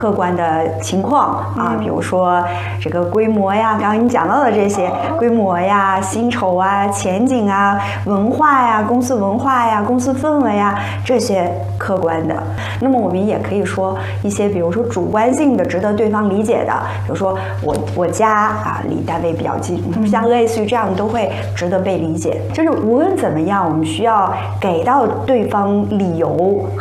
客观的情况啊，比如说这个规模呀，刚刚你讲到的这些规模呀、薪酬啊、前景啊、文化呀、公司文化呀、公司氛围呀，这些客观的。那么我们也可以说一些，比如说主观性的、值得对方理解的，比如说我家啊离单位比较近，像类似于这样都会值得被理解。就是无论怎么样，我们需要给到对方理由